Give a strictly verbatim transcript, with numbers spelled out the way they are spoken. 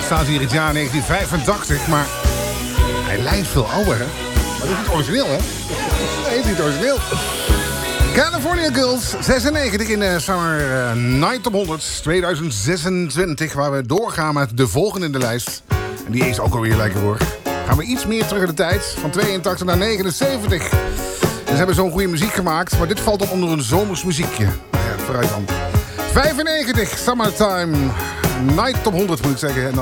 staat hier het jaar negentien vijfentachtig, maar hij lijkt veel ouder, hè? Maar dat is niet origineel, hè? Nee, is niet origineel. California Girls, zesennegentig in de Summer uh, Night op honderd, tweeduizend zesentwintig, waar we doorgaan met de volgende in de lijst. En die is ook alweer lekker, hoor. Gaan we iets meer terug in de tijd, van tweeëntachtig naar negenenzeventig. Ze hebben zo'n goede muziek gemaakt, maar dit valt op onder een zomers muziekje. Ja, vooruit dan. vijfennegentig, Summertime, Night op honderd moet ik zeggen. En dan